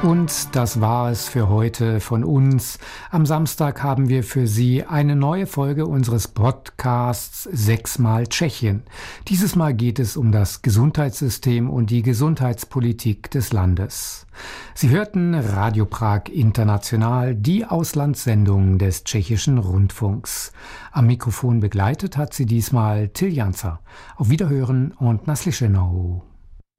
Und das war es für heute von uns. Am Samstag haben wir für Sie eine neue Folge unseres Podcasts 6x Tschechien. Dieses Mal geht es um das Gesundheitssystem und die Gesundheitspolitik des Landes. Sie hörten Radio Prag International, die Auslandssendung des tschechischen Rundfunks. Am Mikrofon begleitet hat sie diesmal Till Janzer. Auf Wiederhören und naslyšenou.